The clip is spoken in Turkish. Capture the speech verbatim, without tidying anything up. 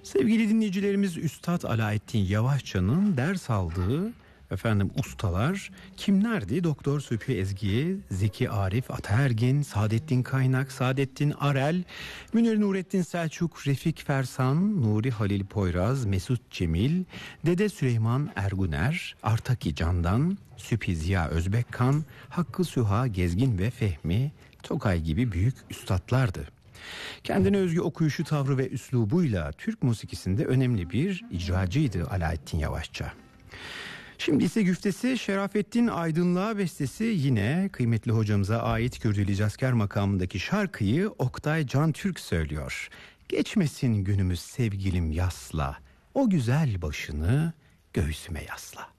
Sevgili dinleyicilerimiz, Üstad Alaeddin Yavaşça'nın ders aldığı efendim ustalar kimlerdi? Doktor Sübhi Ezgi, Zeki Arif Ataergin, Saadettin Kaynak, Saadettin Arel, Münir Nurettin Selçuk, Refik Fersan, Nuri Halil Poyraz, Mesut Cemil, Dede Süleyman Erguner, Artaki Candan, Sübhi Ziya Özbekkan, Hakkı Süha Gezgin ve Fehmi Tokay gibi büyük üstadlardı. Kendine özgü okuyuşu, tavrı ve üslubuyla Türk musikisinde önemli bir icracıydı Alaeddin Yavaşça. Şimdi ise güftesi Şerafettin Aydınlığa bestesi yine kıymetli hocamıza ait Kürdili Casker makamındaki şarkıyı Oktay Can Türk söylüyor. Geçmesin günümüz sevgilim yasla, o güzel başını göğsüme yasla.